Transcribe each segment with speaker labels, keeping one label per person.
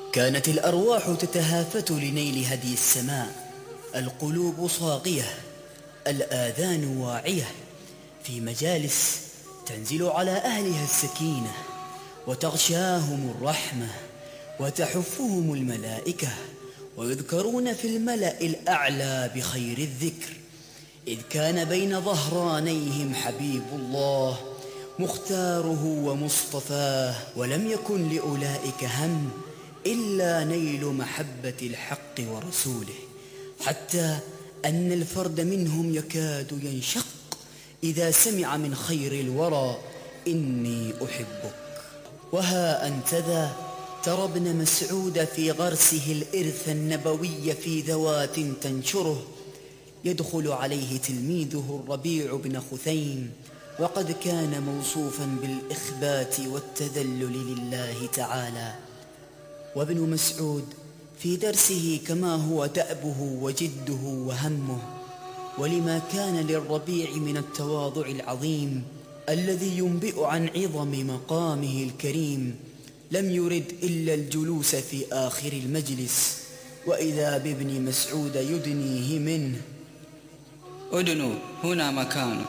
Speaker 1: كانت الأرواح تتهافت لنيل هدي السماء، القلوب صاغية، الآذان واعية، في مجالس تنزل على أهلها السكينة، وتغشاهم الرحمة، وتحفهم الملائكة، ويذكرون في الملأ الأعلى بخير الذكر، إذ كان بين ظهرانيهم حبيب الله مختاره ومصطفاه، ولم يكن لأولئك هم إلا نيل محبة الحق ورسوله، حتى أن الفرد منهم يكاد ينشق إذا سمع من خير الورى إني أحبك. وها أنت ذا ترى ابن مسعود في غرسه الإرث النبوي في ذوات تنشره، يدخل عليه تلميذه الربيع بن خثيم وقد كان موصوفا بالإخبات والتذلل لله تعالى، وابن مسعود في درسه كما هو دأبه وجده وهمه، ولما كان للربيع من التواضع العظيم الذي ينبئ عن عظم مقامه الكريم، لم يرد إلا الجلوس في آخر المجلس، وإذا بابن مسعود يدنيه منه:
Speaker 2: أدنو هنا مكانك.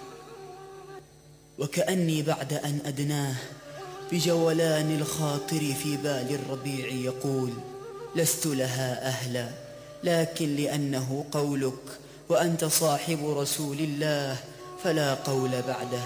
Speaker 1: وكأني بعد أن أدناه بجولان الخاطر في بال الربيع يقول: لست لها أهلا، لكن لأنه قولك وأنت صاحب رسول الله فلا قول بعده.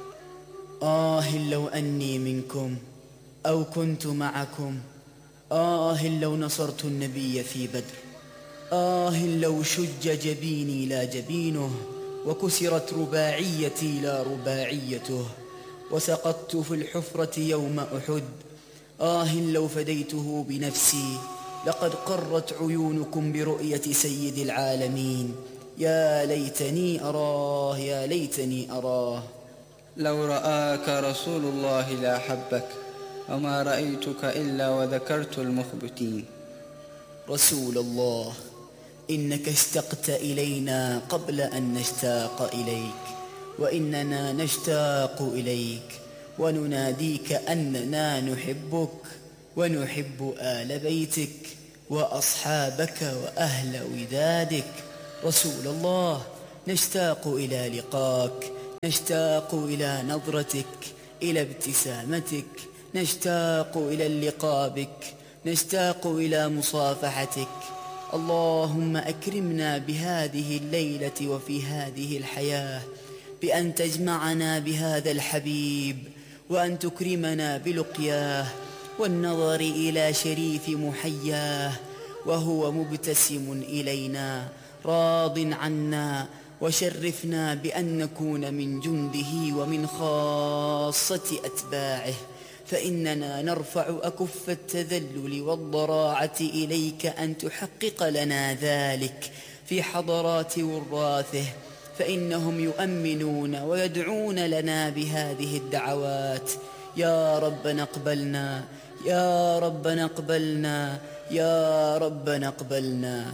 Speaker 1: لو أني منكم أو كنت معكم، لو نصرت النبي في بدر، لو شج جبيني لا جبينه، وكسرت رباعيتي لا رباعيته، وسقطت في الحفرة يوم أحد، لو فديته بنفسي، لقد قرت عيونكم برؤية سيد العالمين، يا ليتني أراه يا ليتني أراه.
Speaker 2: لو رآك رسول الله لأحبك، وما رأيتك إلا وذكرت المخبتين.
Speaker 1: رسول الله، إنك اشتقت إلينا قبل أن نشتاق إليك، وإننا نشتاق إليك ونناديك أننا نحبك ونحب آل بيتك وأصحابك وأهل ودادك. رسول الله، نشتاق إلى لقاك، نشتاق إلى نظرتك، إلى ابتسامتك، نشتاق إلى اللقاء بك، نشتاق إلى مصافحتك. اللهم أكرمنا بهذه الليلة وفي هذه الحياة بأن تجمعنا بهذا الحبيب، وأن تكرمنا بلقياه والنظر إلى شريف محياه وهو مبتسم إلينا راض عنا، وشرفنا بأن نكون من جنده ومن خاصة أتباعه، فإننا نرفع أكف التذلل والضراعة إليك أن تحقق لنا ذلك في حضرات وراثه، فإنهم يؤمنون ويدعون لنا بهذه الدعوات. يا ربنا اقبلنا، يا ربنا اقبلنا، يا ربنا اقبلنا.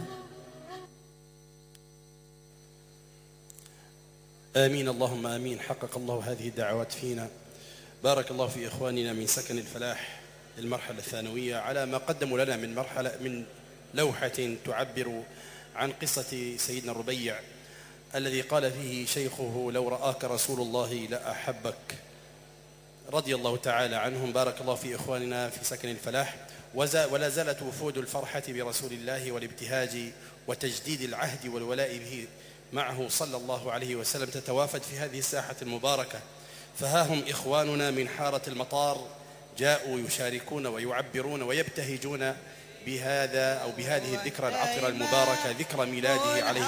Speaker 3: آمين اللهم آمين. حقق الله هذه الدعوات فينا. بارك الله في إخواننا من سكن الفلاح المرحلة الثانوية على ما قدموا لنا من لوحة تعبر عن قصة سيدنا الربيع الذي قال فيه شيخه: لو رآك رسول الله لأحبك، رضي الله تعالى عنهم. بارك الله في إخواننا في سكن الفلاح. ولا زالت وفود الفرحة برسول الله والابتهاج وتجديد العهد والولاء به معه صلى الله عليه وسلم تتوافد في هذه الساحة المباركة، فها هم إخواننا من حارة المطار جاءوا يشاركون ويعبرون ويبتهجون بهذا أو بهذه الذكرى العطرة المباركة، ذكرى ميلاده عليه